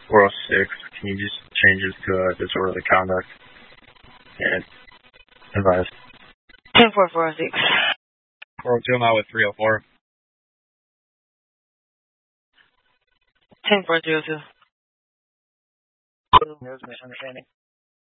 406, can you just change it to disorderly conduct and advise? 10-4-406. 402, I'm out with 304. 10-4-02. Misunderstanding.